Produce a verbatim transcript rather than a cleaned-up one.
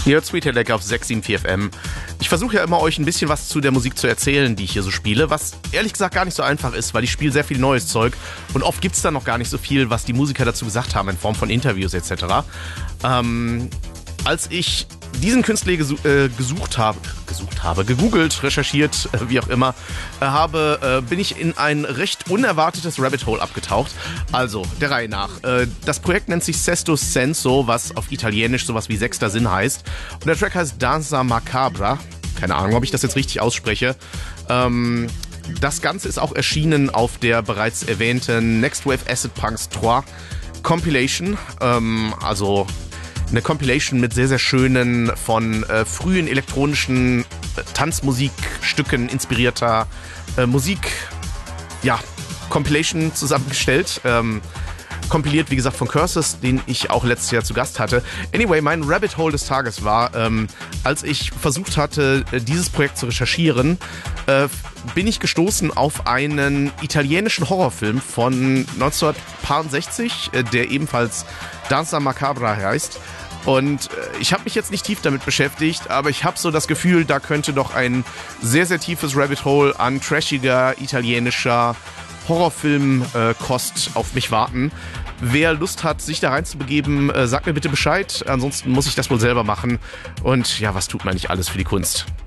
Ihr hört Sweet Lecker auf sechs sieben vier F M. Ich versuche ja immer, euch ein bisschen was zu der Musik zu erzählen, die ich hier so spiele, was ehrlich gesagt gar nicht so einfach ist, weil ich spiele sehr viel neues Zeug und oft gibt es da noch gar nicht so viel, was die Musiker dazu gesagt haben in Form von Interviews et cetera. Ähm, als ich diesen Künstler gesu- äh, gesucht habe, gesucht habe, gegoogelt, recherchiert, äh, wie auch immer, äh, habe, äh, bin ich in ein recht unerwartetes Rabbit Hole abgetaucht. Also, der Reihe nach. Äh, das Projekt nennt sich Sesto Senso, was auf Italienisch sowas wie sechster Sinn heißt. Und der Track heißt Danza Macabra. Keine Ahnung, ob ich das jetzt richtig ausspreche. Ähm, das Ganze ist auch erschienen auf der bereits erwähnten Next Wave Acid Punks drei Compilation. Ähm, also eine Compilation mit sehr, sehr schönen, von äh, frühen elektronischen äh, Tanzmusikstücken inspirierter äh, Musik, ja, Compilation zusammengestellt. Ähm, kompiliert, wie gesagt, von Curses, den ich auch letztes Jahr zu Gast hatte. Anyway, mein Rabbit Hole des Tages war, ähm, als ich versucht hatte, dieses Projekt zu recherchieren, äh, bin ich gestoßen auf einen italienischen Horrorfilm von neunzehnhundertsechzig, äh, der ebenfalls Danza Macabra heißt. Und äh, ich habe mich jetzt nicht tief damit beschäftigt, aber ich habe so das Gefühl, da könnte doch ein sehr, sehr tiefes Rabbit Hole an trashiger, italienischer Horrorfilm-Kost äh, auf mich warten. Wer Lust hat, sich da reinzubegeben, äh, sagt mir bitte Bescheid. Ansonsten muss ich das wohl selber machen. Und ja, was tut man nicht alles für die Kunst?